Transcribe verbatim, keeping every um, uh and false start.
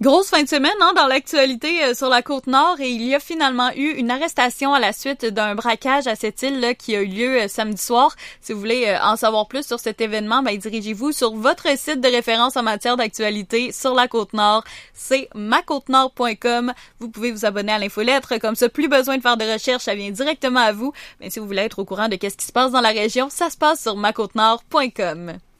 Grosse fin de semaine hein, dans l'actualité euh, sur la Côte-Nord et il y a finalement eu une arrestation à la suite d'un braquage à cette île là, qui a eu lieu euh, samedi soir. Si vous voulez euh, en savoir plus sur cet événement, ben, dirigez-vous sur votre site de référence en matière d'actualité sur la Côte-Nord. C'est ma côte nord point com. Vous pouvez vous abonner à l'infolettre, comme ça, plus besoin de faire de recherche, ça vient directement à vous. Mais si vous voulez être au courant de qu'est-ce qui se passe dans la région, ça se passe sur ma côte nord point com.